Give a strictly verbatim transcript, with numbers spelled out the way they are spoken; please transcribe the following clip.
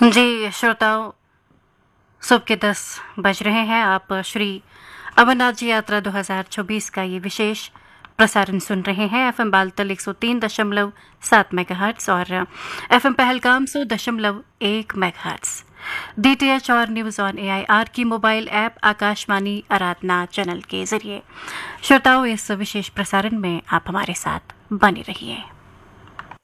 जी श्रोताओं, सुबह के दस बज रहे हैं। आप श्री अमरनाथ जी यात्रा दो हज़ार चौबीस का ये विशेष प्रसारण सुन रहे हैं। एफएम बालतल एक सौ तीन दशमलव सात मेगाहर्ट्ज और एफएम पहलगाम सौ दशमलव एक मेगाहर्ट्ज। डीटीएच और न्यूज़ ऑन एआईआर की मोबाइल ऐप आकाशवाणी आराधना चैनल के जरिए श्रोताओं इस विशेष प्रसारण में आप हमारे साथ बने रहिए।